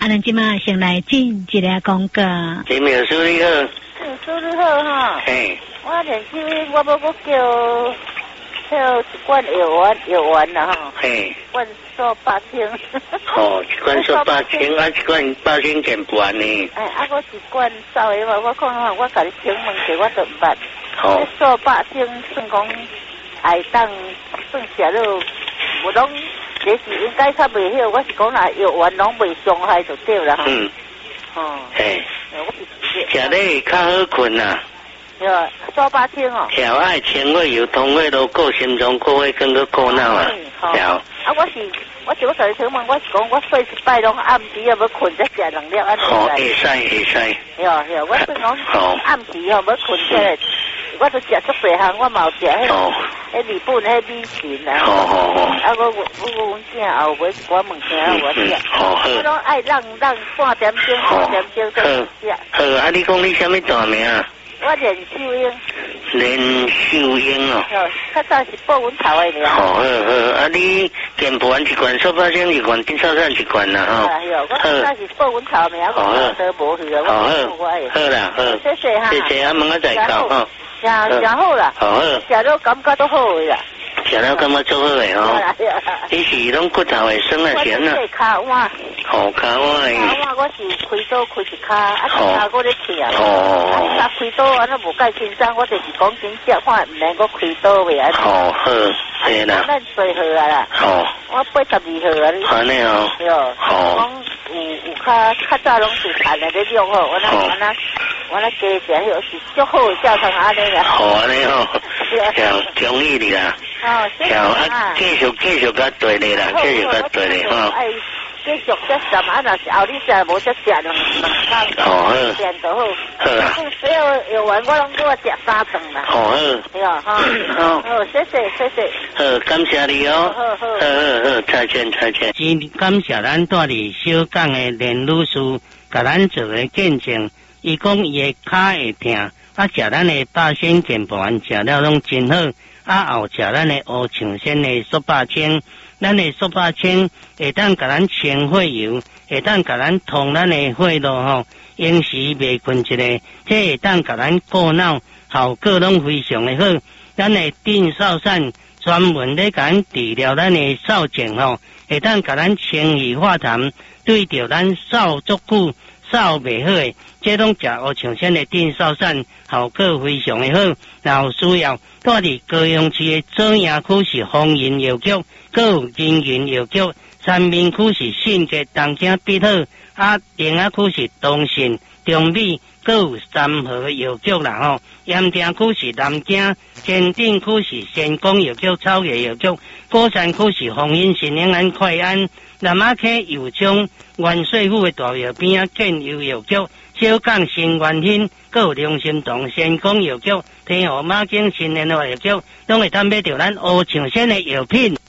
咱即马先来进一个广告。 金苗叔你好。 叔你好哈。 嘿。 我连手我要叫一罐药丸啦哈。 嘿。 罐数8000。 哦，一罐数8000，一罐8000减半呢。 我一罐稍微我可能我甲你请问者，我都唔捌。 好。 数8000算讲会当算食了，无拢。这是应该较袂晓，我是讲啦，药丸拢袂伤害就对啦。 嘿。食咧较好困啦。 对，数8000哦。 调爱清胃油、通胃都顾心脏、顾胃跟个顾脑啊。调。我就甲你请问，我是讲我睡一摆拢暗时要困再食2粒安尼。 会使。 对，我算讲暗时要困起来。我都食足侪项，我嘛有食迄日本迄米线啊。我阮囝后尾我问囝我食。我拢爱让半点钟再食。 好，你讲你什么大名啊？ 我连秀英。 连秀英哦。 较早是报阮头的了。 好，你健盘一罐，18升一罐，丁少散一罐啦吼。 我较早是报阮头名，我都无去啊。 好啦， 谢谢哈。 谢谢，问我再讲吼。 食好啦，食了感觉都好的啦， 食了感觉足好的吼。你是拢骨头会酸啊咸啊？ 骹碗。 骹碗。 骹碗我是开刀开一骹，骹我咧疼。开刀安尼无介轻松，我就是讲真正看唔能够开刀袂安。 好，对啦。 咱几号啊啦？我82号啊。 安尼哦。 对。讲有较早拢是谈的咧用好，我那加食迄是足好的教堂安尼啦。 好安尼哦，中意你啦。 谢谢啊。 继续甲对咧啦，继续甲对咧吼。 继续再什么？若是后日食无再食2餐，变就好。所有药丸我拢给我食3顿啦。好，对啊哈。好，谢谢。 好，感谢你哦。 好， 再见。真感谢咱带伫小港的连女士，甲咱做个见证。伊讲伊的骹会疼，食咱的大仙健盘，食了拢真好。后食咱的乌象仙的素八千，咱的素八千会当甲咱清血油，会当甲咱通咱的血路吼，永时袂困一个，这会当甲咱顾脑，效果拢非常的好。咱的定少散专门咧甲咱治疗咱的扫症吼，会当甲咱清气化痰，对着咱扫足久。扫袂好诶，这拢食乌象仙的定少散，效果非常的好。然后需要带伫高雄市的左营区是丰仁药局，还有人云药局，三明区是信捷东京必好，另外区是东信、中美，还有三和药局啦吼。盐埕区是南京，前镇区是仙光药局、草野药局，果山区是丰仁新永安快安。南马溪油厂元帅府的大药边建油药局，小港新元兴，还有良心堂仙光药局，天河马景新联合药局，拢会当买到咱乌象仙的药品。